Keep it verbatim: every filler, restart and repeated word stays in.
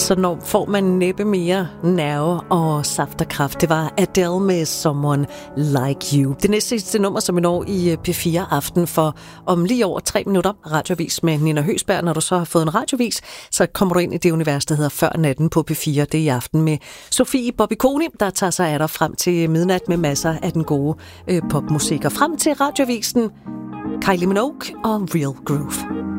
så når får man næppe mere nerve og saft og kraft. Det var Adele med Someone Like You. Det næste sidste nummer, som vi når i P fire Aften, for om lige over tre minutter radiovis med Nina Høgsberg. Når du så har fået en radiovis, så kommer du ind i det univers, der hedder Før Natten på P fire. Det er i aften med Sofie Bobbiconi, der tager sig af dig frem til midnat med masser af den gode øh, popmusik. Og frem til radiovisen, Kylie Minogue og Real Groove.